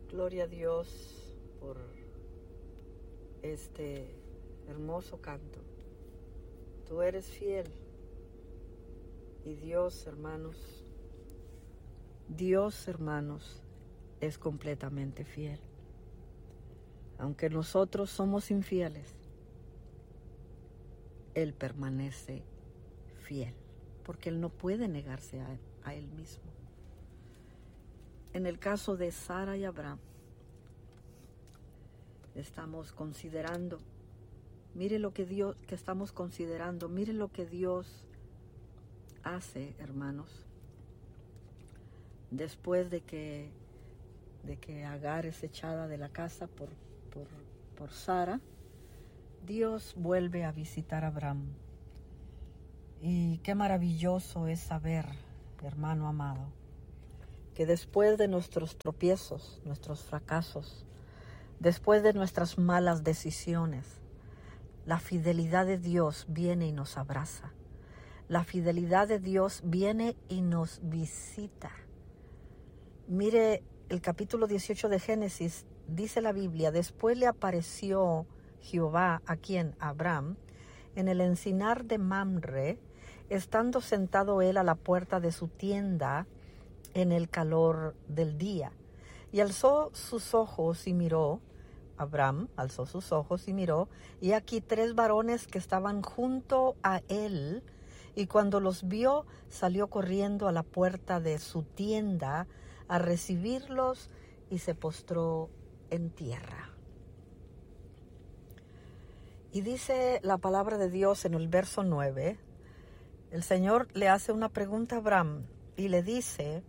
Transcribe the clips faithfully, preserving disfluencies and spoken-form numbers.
Gloria a Dios por este hermoso canto. Tú eres fiel. Y Dios, hermanos, Dios, hermanos, es completamente fiel. Aunque nosotros somos infieles, Él permanece fiel, porque Él no puede negarse a, a Él mismo. En el caso de Sara y Abraham, estamos considerando, mire lo que Dios, que estamos considerando, mire lo que Dios hace, hermanos, después de que, de que Agar es echada de la casa por, por, por Sara. Dios vuelve a visitar a Abraham. Y qué maravilloso es saber, hermano amado, que después de nuestros tropiezos, nuestros fracasos, después de nuestras malas decisiones, la fidelidad de Dios viene y nos abraza. La fidelidad de Dios viene y nos visita. Mire, el capítulo dieciocho de Génesis, dice la Biblia, después le apareció Jehová, ¿a quién? A Abraham, en el encinar de Mamre, estando sentado él a la puerta de su tienda en el calor del día. Y alzó sus ojos y miró, Abraham alzó sus ojos y miró, y aquí tres varones que estaban junto a él, y cuando los vio, salió corriendo a la puerta de su tienda a recibirlos y se postró en tierra. Y dice la palabra de Dios en el verso nueve, el Señor le hace una pregunta a Abraham y le dice,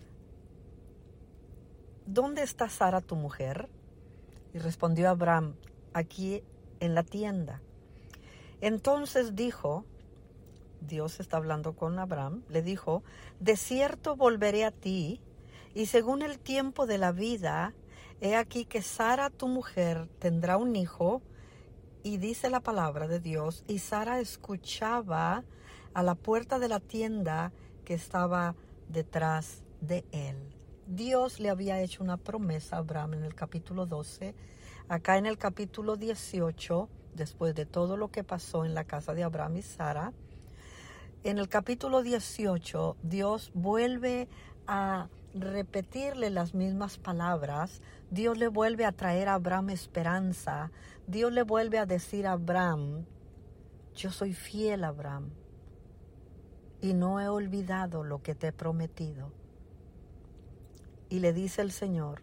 ¿dónde está Sara tu mujer? Y respondió Abraham, aquí en la tienda. Entonces dijo, Dios está hablando con Abraham, le dijo, de cierto volveré a ti, y según el tiempo de la vida, he aquí que Sara tu mujer tendrá un hijo. Y dice la palabra de Dios, y Sara escuchaba a la puerta de la tienda que estaba detrás de él. Dios le había hecho una promesa a Abraham en el capítulo doce. Acá en el capítulo dieciocho, después de todo lo que pasó en la casa de Abraham y Sara, en el capítulo dieciocho, Dios vuelve a repetirle las mismas palabras. Dios le vuelve a traer a Abraham esperanza. Dios le vuelve a decir a Abraham, yo soy fiel, Abraham, y no he olvidado lo que te he prometido. Y le dice el Señor,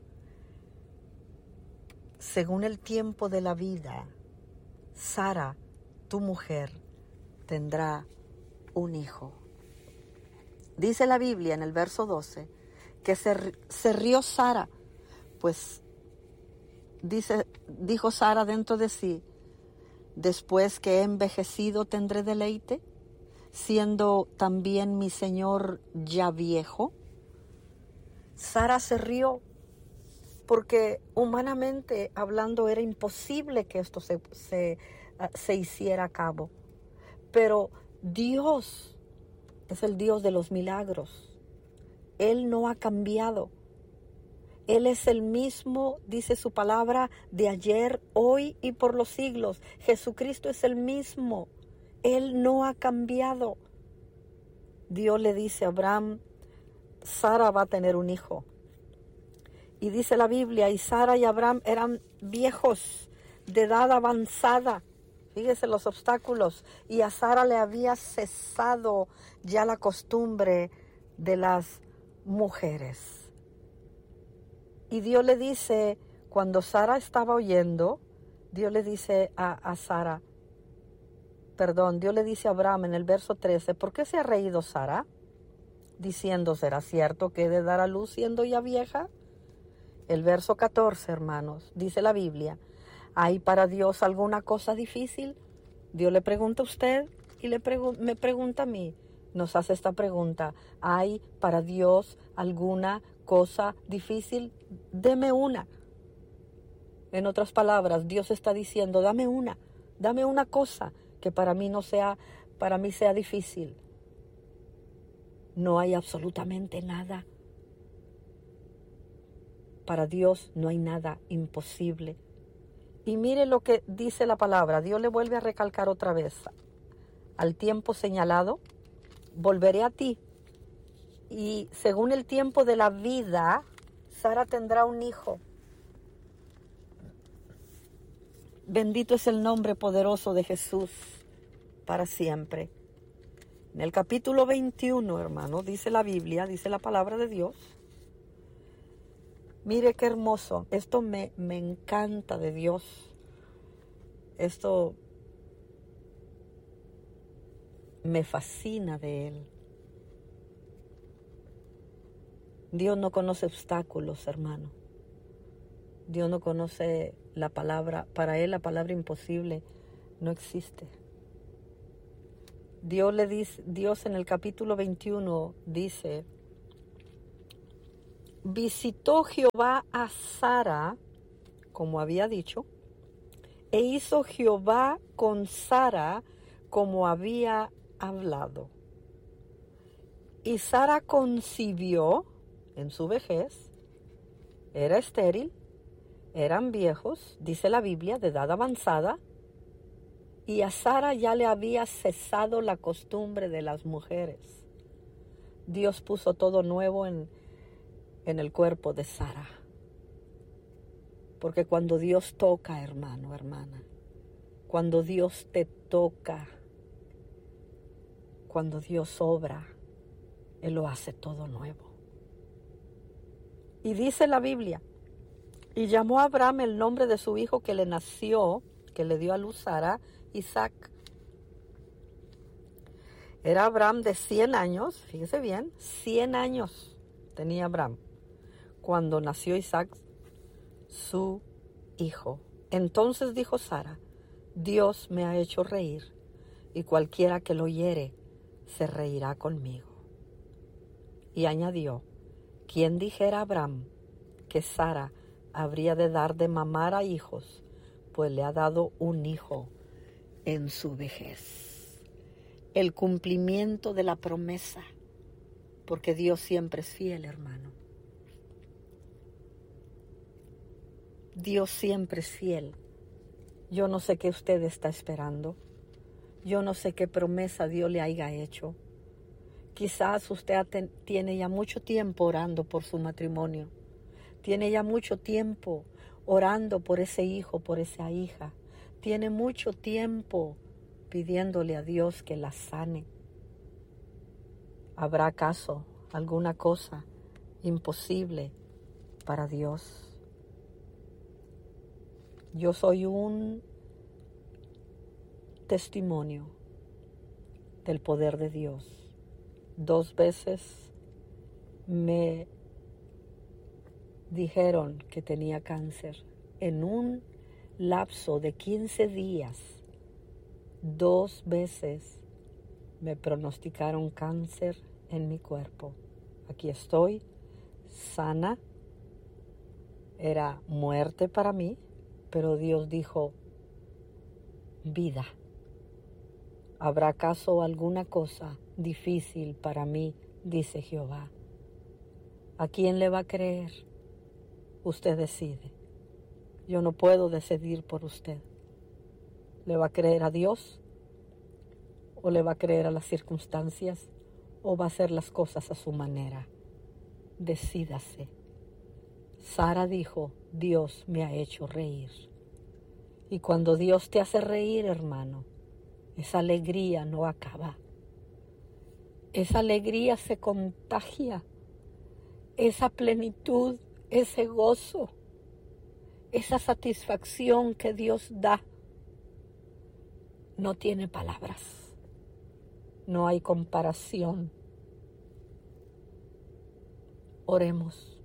según el tiempo de la vida, Sara, tu mujer, tendrá un hijo. Dice la Biblia en el verso doce que se, se rió Sara, pues dice, dijo Sara dentro de sí, después que he envejecido tendré deleite, siendo también mi Señor ya viejo. Sara se rió porque humanamente hablando era imposible que esto se, se, se hiciera a cabo. Pero Dios es el Dios de los milagros. Él no ha cambiado. Él es el mismo, dice su palabra, de ayer, hoy y por los siglos. Jesucristo es el mismo. Él no ha cambiado. Dios le dice a Abraham, Sara va a tener un hijo. Y dice la Biblia, y Sara y Abraham eran viejos, de edad avanzada. Fíjese los obstáculos. Y a Sara le había cesado ya la costumbre de las mujeres. Y Dios le dice, cuando Sara estaba oyendo, Dios le dice a, a Sara, perdón, Dios le dice a Abraham en el verso trece, ¿por qué se ha reído Sara? Diciendo, ¿será cierto que he de dar a luz siendo ya vieja? El verso catorce, hermanos, dice la Biblia, ¿hay para Dios alguna cosa difícil? Dios le pregunta a usted y le pregu- me pregunta a mí. Nos hace esta pregunta, ¿hay para Dios alguna cosa difícil? Deme una. En otras palabras, Dios está diciendo, dame una, dame una cosa que para mí no sea, para mí sea difícil. No hay absolutamente nada. para Dios no hay nada imposible. Y mire lo que dice la palabra. Dios le vuelve a recalcar otra vez. Al tiempo señalado, volveré a ti. Y según el tiempo de la vida, Sara tendrá un hijo. Bendito es el nombre poderoso de Jesús para siempre. En el capítulo veintiuno, hermano, dice la Biblia, dice la palabra de Dios. Mire qué hermoso. Esto me, me encanta de Dios. Esto me fascina de Él. Dios no conoce obstáculos, hermano. Dios no conoce la palabra. Para Él la palabra imposible no existe. Dios le dice, Dios en el capítulo veintiuno dice: visitó Jehová a Sara, como había dicho, e hizo Jehová con Sara como había hablado. Y Sara concibió en su vejez, era estéril, eran viejos, dice la Biblia, de edad avanzada, y a Sara ya le había cesado la costumbre de las mujeres. Dios puso todo nuevo en, en el cuerpo de Sara. Porque cuando Dios toca, hermano, hermana, cuando Dios te toca, cuando Dios obra, Él lo hace todo nuevo. Y dice la Biblia, y llamó a Abraham el nombre de su hijo que le nació, que le dio a luz Sara, Isaac. Era Abraham de cien años, fíjese bien, cien años tenía Abraham cuando nació Isaac, su hijo. Entonces dijo Sara: Dios me ha hecho reír, y cualquiera que lo oyere se reirá conmigo. Y añadió: ¿quién dijera a Abraham que Sara habría de dar de mamar a hijos? Pues le ha dado un hijo en su vejez. El cumplimiento de la promesa, porque Dios siempre es fiel, hermano. Dios siempre es fiel. Yo no sé qué usted está esperando. Yo no sé qué promesa Dios le haya hecho. Quizás usted tiene ya mucho tiempo orando por su matrimonio. Tiene ya mucho tiempo orando por ese hijo, por esa hija. Tiene mucho tiempo pidiéndole a Dios que la sane. ¿Habrá acaso alguna cosa imposible para Dios? Yo soy un testimonio del poder de Dios. Dos veces me dijeron que tenía cáncer. En un lapso de quince días, dos veces me pronosticaron cáncer en mi cuerpo. Aquí estoy, sana. Era muerte para mí, pero Dios dijo: vida. ¿Habrá acaso alguna cosa difícil para mí? Dice Jehová. ¿A quién le va a creer? Usted decide. Yo no puedo decidir por usted. ¿Le va a creer a Dios? ¿O le va a creer a las circunstancias? ¿O va a hacer las cosas a su manera? Decídase. Sara dijo: Dios me ha hecho reír. Y cuando Dios te hace reír, hermano, esa alegría no acaba. Esa alegría se contagia. Esa plenitud, ese gozo, esa satisfacción que Dios da, no tiene palabras. No hay comparación. Oremos.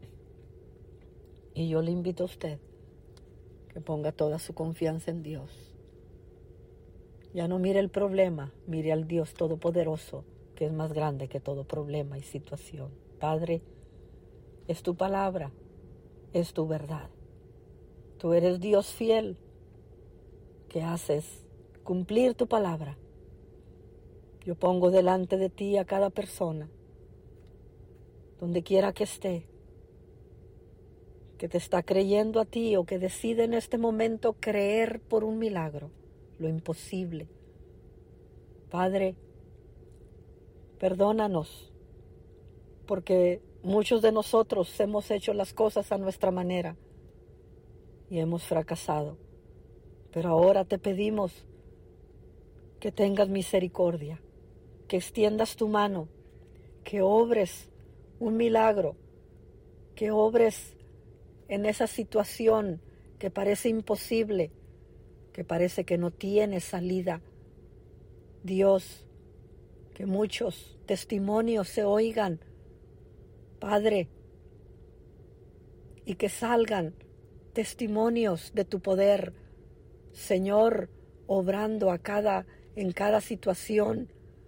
Y yo le invito a usted que ponga toda su confianza en Dios. Ya no mire el problema, mire al Dios Todopoderoso, que es más grande que todo problema y situación. Padre, es tu palabra, es tu verdad. Tú eres Dios fiel, que haces cumplir tu palabra. Yo pongo delante de ti a cada persona, donde quiera que esté. que te está creyendo a ti o que decide en este momento creer por un milagro, lo imposible. Padre, perdónanos, porque muchos de nosotros hemos hecho las cosas a nuestra manera y hemos fracasado. Pero ahora te pedimos que tengas misericordia, que extiendas tu mano, que obres un milagro, que obres en esa situación que parece imposible, que parece que no tiene salida. Dios, que muchos testimonios se oigan, Padre, y que salgan testimonios de tu poder, Señor, obrando a cada, en cada situación,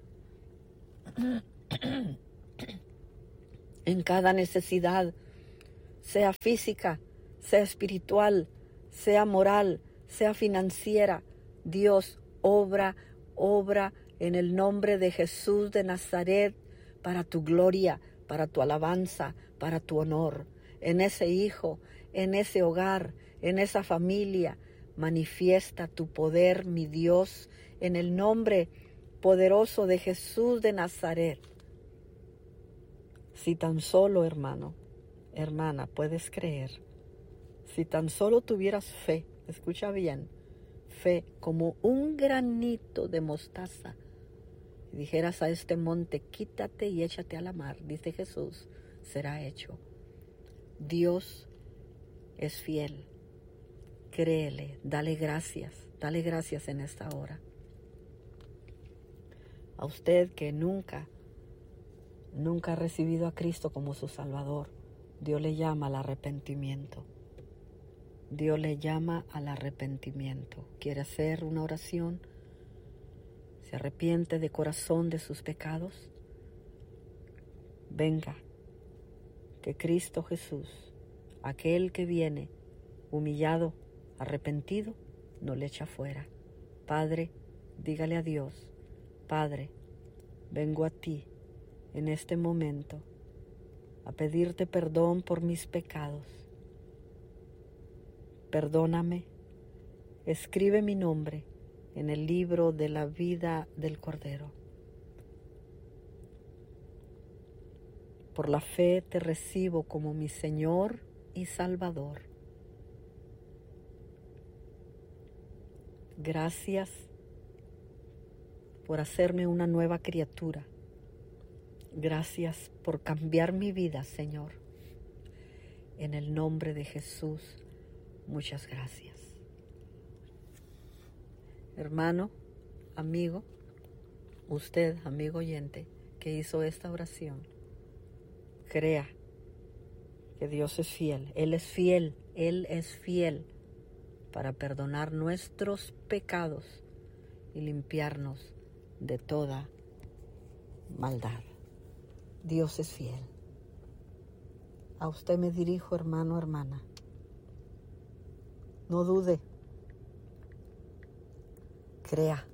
en cada necesidad, sea física, sea espiritual, sea moral, sea financiera. Dios, obra, obra en el nombre de Jesús de Nazaret, para tu gloria, para tu alabanza, para tu honor. En ese hijo, en ese hogar, en esa familia, manifiesta tu poder, mi Dios, en el nombre poderoso de Jesús de Nazaret. Si tan solo, hermano, hermana, puedes creer, si tan solo tuvieras fe, escucha bien, fe como un granito de mostaza, y dijeras a este monte, quítate y échate a la mar, dice Jesús, será hecho. Dios es fiel. Créele, dale gracias, dale gracias en esta hora. A usted que nunca, nunca ha recibido a Cristo como su Salvador, Dios le llama al arrepentimiento. Dios le llama al arrepentimiento. ¿Quiere hacer una oración? ¿Se arrepiente de corazón de sus pecados? Venga, que Cristo Jesús, aquel que viene humillado, arrepentido, no le echa fuera. Padre, dígale a Dios, Padre, vengo a ti en este momento a pedirte perdón por mis pecados. Perdóname, escribe mi nombre en el libro de la vida del Cordero. Por la fe te recibo como mi Señor y Salvador. Gracias por hacerme una nueva criatura. Gracias por cambiar mi vida, Señor. En el nombre de Jesús, muchas gracias. Hermano, amigo, usted, amigo oyente, que hizo esta oración, crea que Dios es fiel. Él es fiel, Él es fiel para perdonar nuestros pecados y limpiarnos de toda maldad. Dios es fiel. A usted me dirijo, hermano, hermana. No dude. Crea.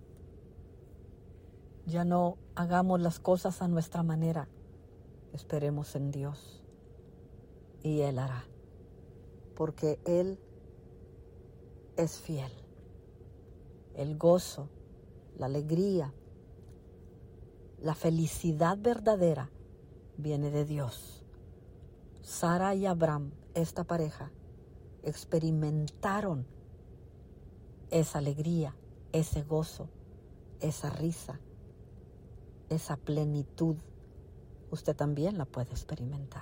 Ya no hagamos las cosas a nuestra manera. Esperemos en Dios y Él hará, porque Él es fiel. El gozo, la alegría, la felicidad verdadera viene de Dios. Sara y Abraham, esta pareja, experimentaron esa alegría, ese gozo, esa risa, esa plenitud. Usted también la puede experimentar.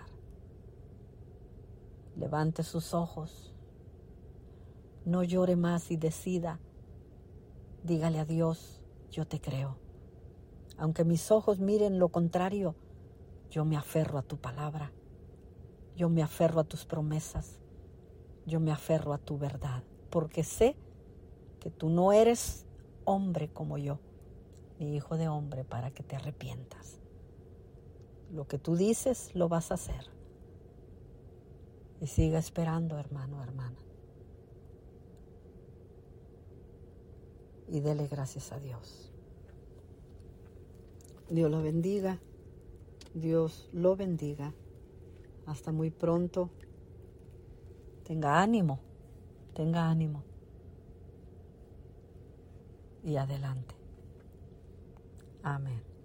Levante sus ojos, no llore más y decida, dígale a Dios, yo te creo. Aunque mis ojos miren lo contrario, yo me aferro a tu palabra, yo me aferro a tus promesas, yo me aferro a tu verdad, porque sé que tú no eres hombre como yo, ni hijo de hombre para que te arrepientas. Lo que tú dices, lo vas a hacer. Y siga esperando, hermano, hermana. Y dele gracias a Dios. Dios lo bendiga. Dios lo bendiga. Hasta muy pronto. Tenga ánimo, tenga ánimo. Y adelante. Amén.